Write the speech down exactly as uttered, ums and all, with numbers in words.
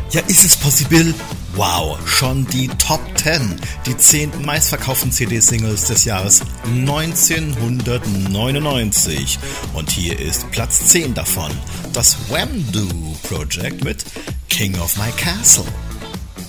Ja, ist es possible? Wow, schon die Top zehn, die zehn meistverkauften C D-Singles des Jahres neunzehnhundertneunundneunzig. Und hier ist Platz zehn davon, das Wham-Do Project mit King of My Castle.